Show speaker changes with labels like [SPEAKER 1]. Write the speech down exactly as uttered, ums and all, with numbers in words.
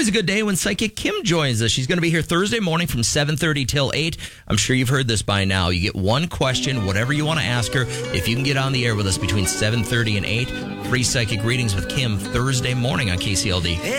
[SPEAKER 1] always a good day when Psychic Kim joins us. She's going to be here Thursday morning from seven thirty till eight. I'm sure you've heard this by now. You get one question, whatever you want to ask her. If you can get on the air with us between seven thirty and eight, free psychic readings with Kim Thursday morning on K C L D.